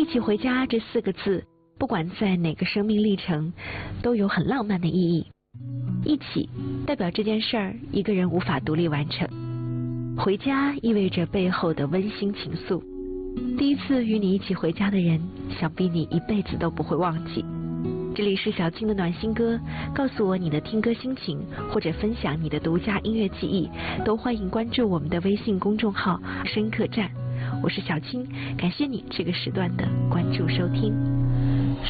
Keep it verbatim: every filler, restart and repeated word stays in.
起回家这四个字，不管在哪个生命历程，都有很浪漫的意义。一起代表这件事儿一个人无法独立完成，回家意味着背后的温馨情愫。第一次与你一起回家的人，想必你一辈子都不会忘记。这里是小青的暖心歌，告诉我你的听歌心情，或者分享你的独家音乐记忆，都欢迎关注我们的微信公众号深客站。我是小青，感谢你这个时段的关注收听。